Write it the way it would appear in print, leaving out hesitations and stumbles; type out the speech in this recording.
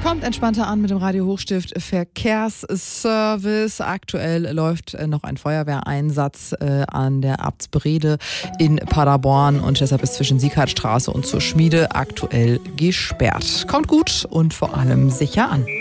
Kommt entspannter an mit dem Radio Hochstift Verkehrsservice. Aktuell läuft noch ein Feuerwehreinsatz an der Abtsbrede in Paderborn und deshalb ist zwischen Sieghartstraße und zur Schmiede aktuell gesperrt. Kommt gut und vor allem sicher an.